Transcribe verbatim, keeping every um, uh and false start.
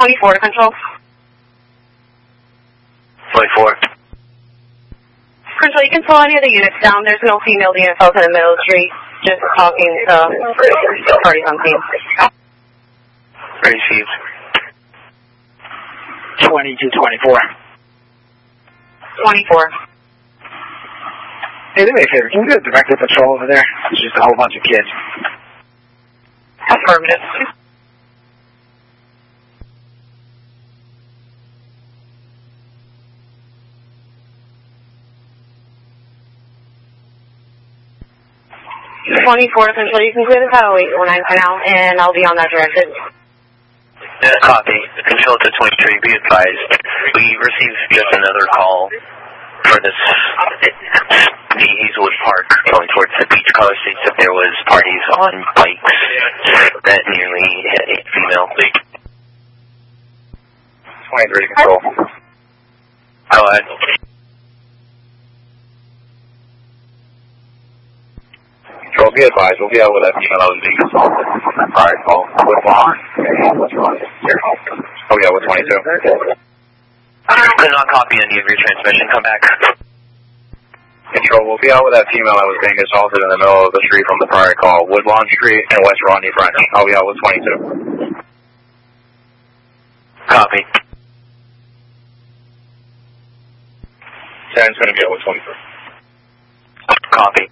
twenty-four to control. twenty-four. Control, you can slow any of the units down. There's no female D F Ls in the middle of the street. Just talking to parties on scene. Received. twenty-two twenty-four. twenty-four. Hey, do me a favor. Can we get a director patrol over there? It's just a whole bunch of kids. Affirmative. twenty-four to control. You can clear the Title eight oh nine for now, and I'll be on that directed. Yeah, copy. Control to twenty-three, be advised. We received just another call for this, the Hazelwood Park going towards the beach. Caller states that there was parties on bikes that nearly hit a female. twenty-three to control. Go ahead. Control, be advised. We'll be out with that female that was being assaulted. Alright, call. What's wrong? What's wrong? Here. Oh, yeah, with twenty-two. Could not copy any of your transmission. Come back. Control, we'll be out with that female that was being assaulted in the middle of the street from the prior call. Woodlawn Street and West Rodney French. I'll be out with twenty-two. Copy. Dan's going to be out with twenty-three. Copy.